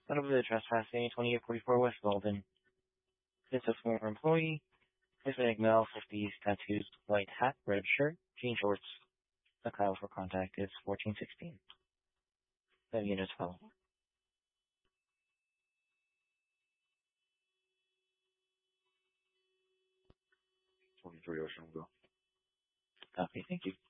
Unlimited trespassing, 2844 West Golden. It's a former employee. Hispanic male, 50s, tattoos, white hat, red shirt, jean shorts. The Kyle for contact is 1416. The units follow. 23 Ocean will go. Copy, thank you.